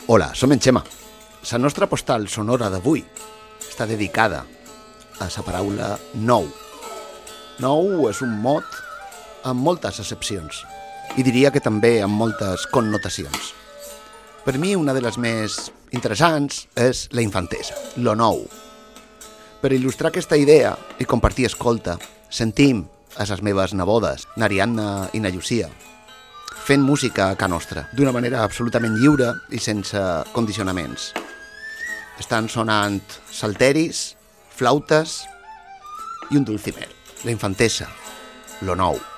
Hola, som en Xema. La nostra postal sonora d'avui està dedicada a la paraula nou. Nou és un mot amb moltes accepcions i diria que també amb moltes connotacions. Per mi una de les més interessants és la infantesa, lo nou. Per il·lustrar aquesta idea i compartir escolta, sentim a les meves nebodes, n'Ariadna i na Llucia, fent música a ca nostra, d'una manera absolutament lliure i sense condicionaments. Estan sonant salteris, flautes i un dulcimer, la infantesa, lo nou.